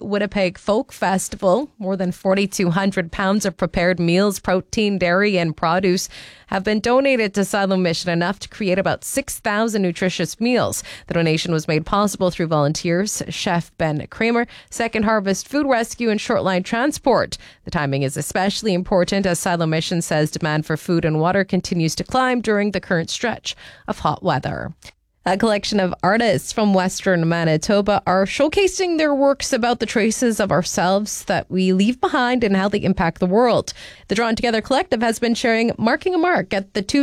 Winnipeg Folk Festival. More than 4,200 pounds of prepared meals, protein, dairy, and produce have been donated to Silo Mission, enough to create about 6,000 nutritious meals. The donation was made possible through volunteers, Chef Ben Kramer, Second Harvest Food Rescue, and Shortline Transport. The timing is especially important as Silo Mission says demand for food and water continues to climb during the current stretch of hot weather. A collection of artists from Western Manitoba are showcasing their works about the traces of ourselves that we leave behind and how they impact the world. The Drawn Together Collective has been sharing Marking a Mark at the